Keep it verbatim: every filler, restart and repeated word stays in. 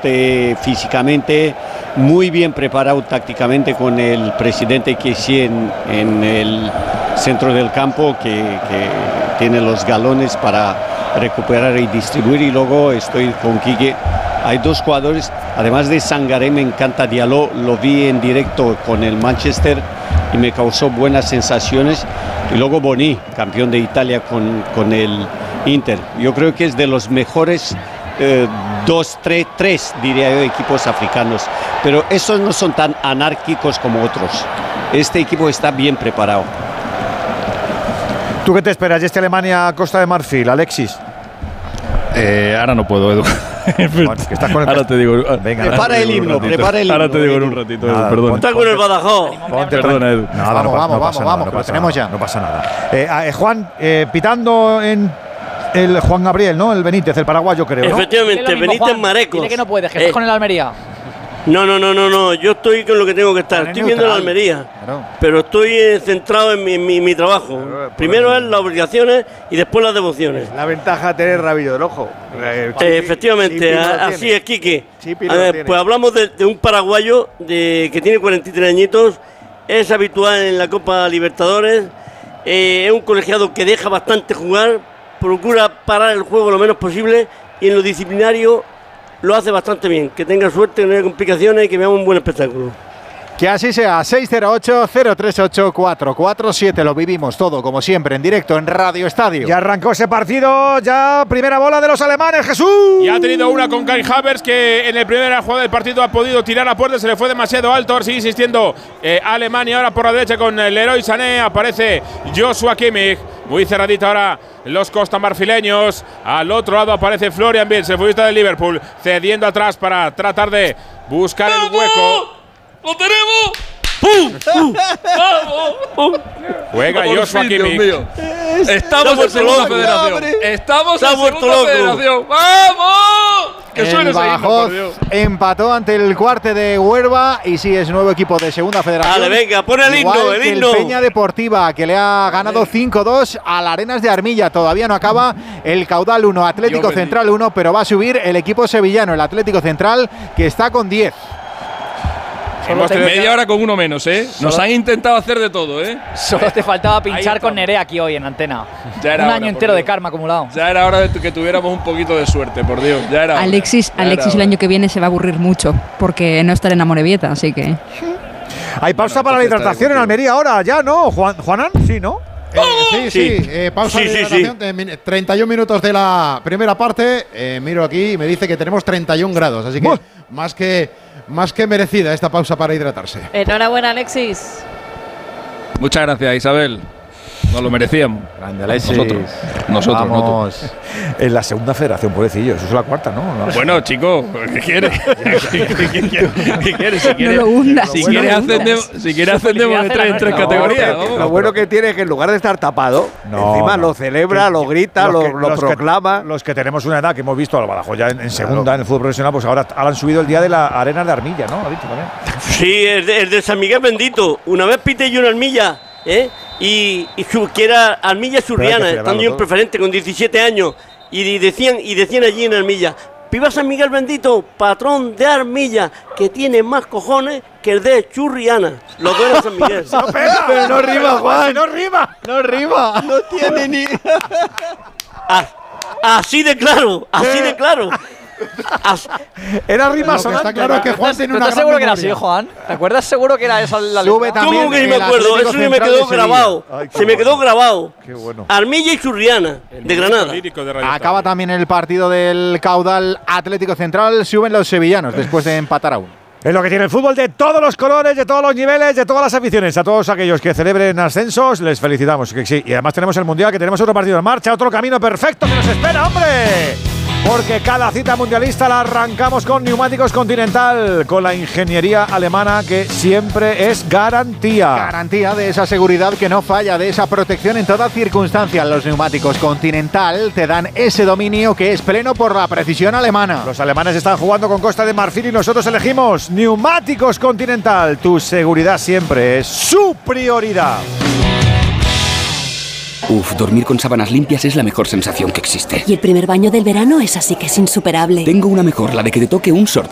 fuerte físicamente, muy bien preparado tácticamente con el presidente Kessie en, en el centro del campo, que, que tiene los galones para recuperar y distribuir. Y luego estoy con Quique. Hay dos jugadores, además de Sangaré, me encanta Diallo, lo vi en directo con el Manchester y me causó buenas sensaciones. Y luego Boni, campeón de Italia con, con el Inter. Yo creo que es de los mejores eh, dos, tres, tres, diría yo, equipos africanos. Pero esos no son tan anárquicos como otros. Este equipo está bien preparado. ¿Tú qué te esperas de este Alemania-Costa de Marfil, Alexis? Eh, ahora no puedo, Edu. Bueno, que estás con el ahora te digo. Venga, prepara el himno, prepara el himno. Ahora te digo en un ratito, Edu, perdón. Está con el Badajoz. Ponte, Perdona, Edu. Nada, vamos, no, vamos, no vamos, nada, vamos, no que lo pasa tenemos nada, ya. No pasa nada. Eh, eh, Juan, eh, pitando en el Juan Gabriel, ¿no? El Benítez, el paraguayo, creo, ¿no? Efectivamente, Benítez Marecos. Dile que no puedes, que Eh, estás con el Almería. No, no, no, no, no. Yo estoy con lo que tengo que estar. Estoy viendo la Almería, Claro. pero estoy eh, centrado en mi, mi, mi trabajo. Primero es las obligaciones y después las devociones. La ventaja de tener rabillo del ojo. Eh, Eh, efectivamente, Chipi lo a- así tiene. es, Quique. Chipi lo A ver, tiene. pues hablamos de, de un paraguayo de, que tiene cuarenta y tres añitos, es habitual en la Copa Libertadores, eh, es un colegiado que deja bastante jugar, procura parar el juego lo menos posible y en lo disciplinario lo hace bastante bien. Que tenga suerte, que no haya complicaciones y que veamos un buen espectáculo. Que así sea. Seis cero ocho, cero tres ocho, cuatro cuatro siete. Lo vivimos todo, como siempre, en directo en Radio Estadio. Ya arrancó ese partido, ya primera bola de los alemanes, Jesús. Y ha tenido una con Kai Havertz, que en el primera jugada del partido ha podido tirar a puerta, se le fue demasiado alto. Ahora sigue insistiendo eh, Alemania, ahora por la derecha con el Leroy Sané, aparece Joshua Kimmich. Muy cerradito ahora los costamarfileños. Al otro lado aparece Florian Wirtz, el futbolista del Liverpool, cediendo atrás para tratar de buscar el hueco. ¡Lo tenemos! ¡Pum! ¡Vamos! Juega Joshua Kimmich. Estamos en segunda federación. Estamos en segunda federación. ¡Vamos! Que suene El ese himno, por Badajoz Dios. empató ante el Cuarte de Huelva y sí, es nuevo equipo de segunda federación. Dale, venga, pon el Igual himno, el que himno. Peña Deportiva, que le ha ganado cinco dos al Arenas de Armilla. Todavía no acaba el Caudal uno, Atlético Dios Central uno, pero va a subir el equipo sevillano, el Atlético Central, que está con diez. Hemos tenido Media hora con uno menos, ¿eh? Nos han intentado hacer de todo, ¿eh? Solo te faltaba pinchar Ahí con estamos. Nerea aquí hoy en antena. Ya era Un hora, año por entero de Dios. karma acumulado. Ya era hora de que tuviéramos un poquito de suerte, por Dios. Ya era hora. Alexis, Ya era Alexis el hora. año que viene se va a aburrir mucho porque no estará en Amorebieta, así que… Hay pausa Bueno, para la entonces está hidratación en contigo. Almería ahora, ya, ¿no? Juan, ¿Juanan? Sí, ¿no? Eh, sí, sí, eh, pausa Sí, de sí, hidratación de min- treinta y un minutos de la primera parte. Eh, miro aquí y me dice que tenemos treinta y un grados, así que Buah. más que más que merecida esta pausa para hidratarse. Enhorabuena, Alexis. Muchas gracias, Isabel. Nos lo merecíamos. Grande, Nosotros. Nosotros, no tú. Vamos. En la segunda federación, pobrecillo. Eso es la cuarta, ¿no? No. Bueno, chico, ¿qué quieres? ¿Qué quieres? ¿Qué quieres? Si No quieres, lo hundas. si no quieres lo ascendemos, hundas. si quieres ascendemos de tres en tres No, categorías. Lo vamos. bueno que tiene es que en lugar de estar tapado, No, encima no. lo celebra, Que- lo grita, los lo, que- lo los que- proclama. Los que tenemos una edad que hemos visto al Badajoz ya en, en segunda, en el fútbol profesional, pues ahora han subido el día de la Arena de Armilla, ¿no? Ha dicho también. Sí, el de, el de San Miguel bendito. Una vez pité yo una Armilla, ¿eh? Y, y su, que era Armilla Surriana, celebrarlo estando yo en todo. preferente con diecisiete años. Y, y decían y decían allí en Armilla: ¡Viva San Miguel bendito, patrón de Armilla, que tiene más cojones que el de Churriana! Los dos eran San Miguel. Pero no rima, Juan. ¡No rima! No rima. No tiene ni. A- así de claro, así de claro. As- Era rima Lo que está sonante. claro es que Juan tiene ¿Tú una estás gran seguro que era así, memoria. Juan? ¿Te acuerdas seguro que era esa la Sube letra? también. ¿Cómo que ni el me acuerdo? Atlético Eso sí me Central quedó de Sevilla. grabado. Ay, qué Se me quedó bueno. grabado. Qué bueno. Armilla y Churriana, de Granada. Lírico de Radio Acaba Estadio. también el partido del Caudal Atlético Central. Suben los sevillanos después de empatar a uno. Es lo que tiene el fútbol de todos los colores, de todos los niveles, de todas las aficiones. A todos aquellos que celebren ascensos, les felicitamos. Que sí. Y además tenemos el Mundial, que tenemos otro partido en marcha, otro camino perfecto que nos espera, hombre. Porque cada cita mundialista la arrancamos con Neumáticos Continental, con la ingeniería alemana que siempre es garantía. Garantía de esa seguridad que no falla, de esa protección en toda circunstancia. Los neumáticos Continental te dan ese dominio que es pleno por la precisión alemana. Los alemanes están jugando con Costa de Marfil y nosotros elegimos Neumáticos Continental. Tu seguridad siempre es su prioridad. Uf, dormir con sábanas limpias es la mejor sensación que existe. Y el primer baño del verano es así que es insuperable. Tengo una mejor, la de que te toque un sorteo.